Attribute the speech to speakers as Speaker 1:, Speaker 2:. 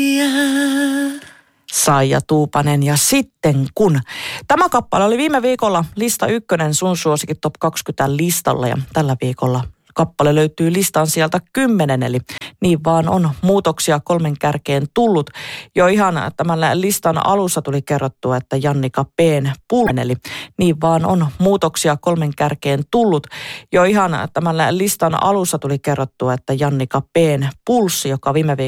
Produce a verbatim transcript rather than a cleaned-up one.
Speaker 1: Saija Tuupanen ja Sitten kun. Tämä kappale oli viime viikolla lista ykkönen sun suosikin top kaksikymmentä listalla ja tällä viikolla kappale löytyy listan sieltä kymmenen, eli niin vaan on muutoksia kolmen kärkeen tullut. Jo ihan tämän listan alussa tuli kerrottua, että Jannika P:n Pullen, eli niin vaan on muutoksia kolmen kärkeen tullut. Jo ihan tämän listan alussa tuli kerrottua, että Jannika P:n Pulssi, joka viime viikolla